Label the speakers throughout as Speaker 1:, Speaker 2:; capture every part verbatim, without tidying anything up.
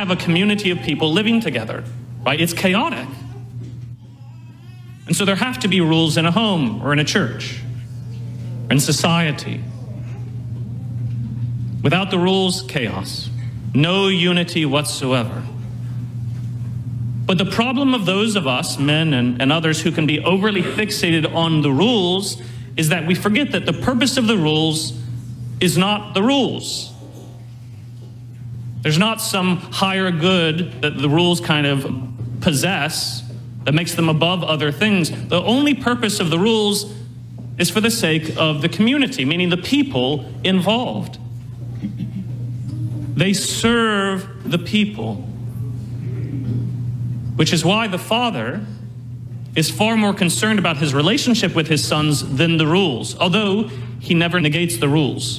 Speaker 1: have a community of people living together, right? It's chaotic. And so there have to be rules in a home or in a church, or in society. Without the rules, chaos. No unity whatsoever. But the problem of those of us, men and, and others, who can be overly fixated on the rules is that we forget that the purpose of the rules is not the rules. There's not some higher good that the rules kind of possess that makes them above other things. The only purpose of the rules is for the sake of the community, meaning the people involved. They serve the people, which is why the Father is far more concerned about his relationship with his sons than the rules, although he never negates the rules.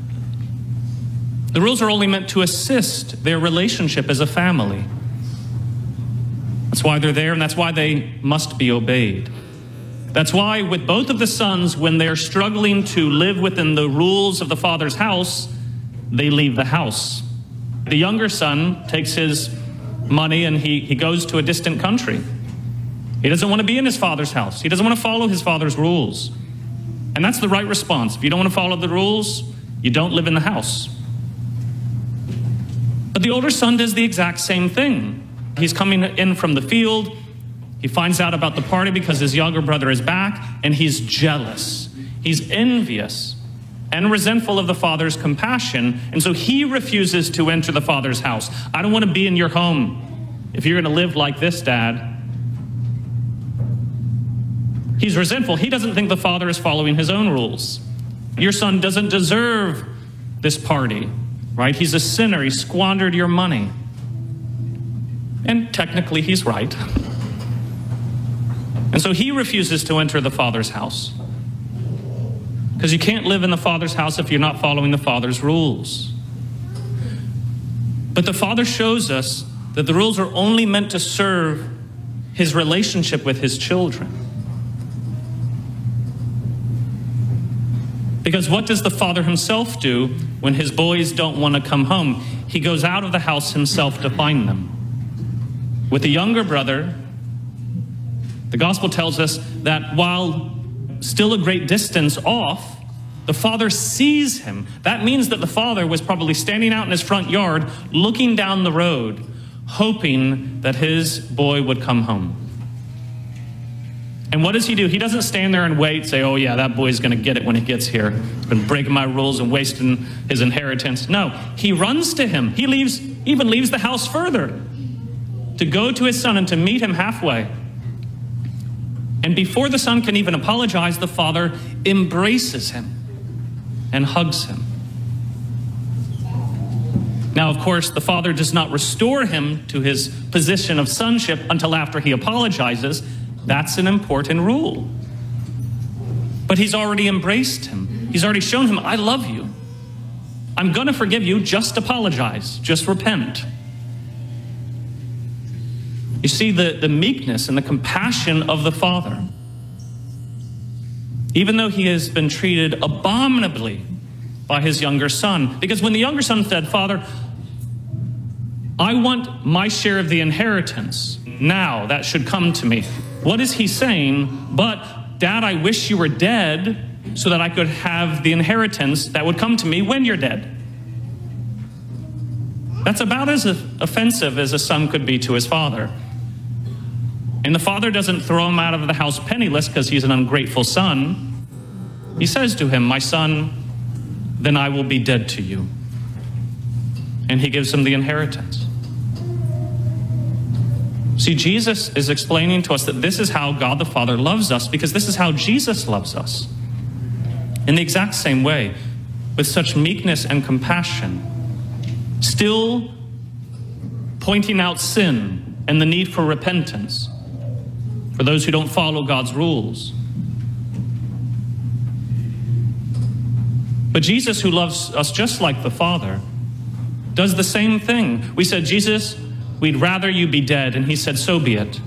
Speaker 1: The rules are only meant to assist their relationship as a family. That's why they're there, and that's why they must be obeyed. That's why with both of the sons, when they're struggling to live within the rules of the Father's house, they leave the house. The younger son takes his money and he, he goes to a distant country. He doesn't want to be in his father's house. He doesn't want to follow his father's rules. And that's the right response. If you don't want to follow the rules, you don't live in the house. But the older son does the exact same thing. He's coming in from the field. He finds out about the party because his younger brother is back, and he's jealous. He's envious and resentful of the father's compassion, and so he refuses to enter the father's house. I don't want to be in your home if you're going to live like this, Dad. He's resentful. He doesn't think the father is following his own rules. Your son doesn't deserve this party, right? He's a sinner. He squandered your money. And technically, he's right. And so he refuses to enter the father's house. Because you can't live in the Father's house if you're not following the Father's rules. But the Father shows us that the rules are only meant to serve his relationship with his children. Because what does the Father himself do when his boys don't want to come home? He goes out of the house himself to find them. With the younger brother, the gospel tells us that while still a great distance off, the father sees him. That means that the father was probably standing out in his front yard, looking down the road, hoping that his boy would come home. And what does he do? He doesn't stand there and wait, say, oh yeah, that boy's going to get it when he gets here. He's been breaking my rules and wasting his inheritance. No, he runs to him. He leaves, even leaves the house further to go to his son and to meet him halfway. And before the son can even apologize, the father embraces him and hugs him. Now, of course, the father does not restore him to his position of sonship until after he apologizes. That's an important rule. But he's already embraced him. He's already shown him, I love you. I'm going to forgive you. Just apologize. Just repent. You see the, the meekness and the compassion of the father. Even though he has been treated abominably by his younger son. Because when the younger son said, Father, I want my share of the inheritance. Now that should come to me. What is he saying? But, Dad, I wish you were dead so that I could have the inheritance that would come to me when you're dead. That's about as offensive as a son could be to his father. And the father doesn't throw him out of the house penniless because he's an ungrateful son. He says to him, my son, then I will be dead to you. And he gives him the inheritance. See, Jesus is explaining to us that this is how God the Father loves us, because this is how Jesus loves us. In the exact same way, with such meekness and compassion, still pointing out sin and the need for repentance for those who don't follow God's rules. But Jesus, who loves us just like the Father, does the same thing. We said, Jesus, we'd rather you be dead. And he said, so be it.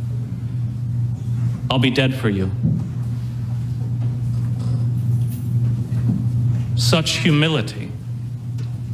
Speaker 1: I'll be dead for you. Such humility.